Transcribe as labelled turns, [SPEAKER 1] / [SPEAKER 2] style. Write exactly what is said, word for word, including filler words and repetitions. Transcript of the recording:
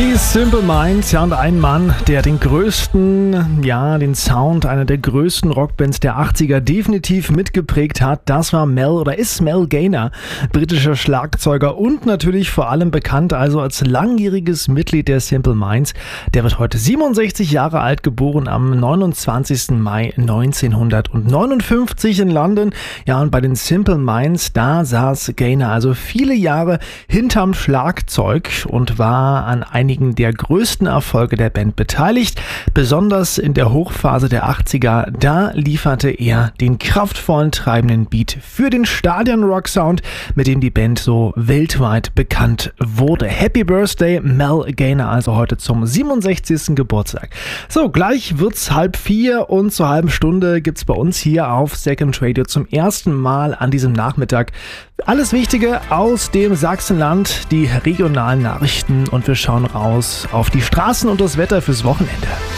[SPEAKER 1] Die Simple Minds, ja, und ein Mann, der den größten, ja, den Sound einer der größten Rockbands der achtziger definitiv mitgeprägt hat, das war Mel oder ist Mel Gaynor, britischer Schlagzeuger und natürlich vor allem bekannt also als langjähriges Mitglied der Simple Minds. Der wird heute siebenundsechzig Jahre alt, geboren am neunundzwanzigsten Mai neunzehnhundertneunundfünfzig in London. Ja, und bei den Simple Minds, da saß Gaynor also viele Jahre hinterm Schlagzeug und war an einigen der größten Erfolge der Band beteiligt. Besonders in der Hochphase der achtziger, da lieferte er den kraftvollen, treibenden Beat für den Stadion-Rock-Sound, mit dem die Band so weltweit bekannt wurde. Happy Birthday, Mel Gaynor, also heute zum siebenundsechzigsten Geburtstag. So, gleich wird's halb vier und zur halben Stunde gibt's bei uns hier auf Second Radio zum ersten Mal an diesem Nachmittag alles Wichtige aus dem Sachsenland, die regionalen Nachrichten, und wir schauen raus auf die Straßen und das Wetter fürs Wochenende.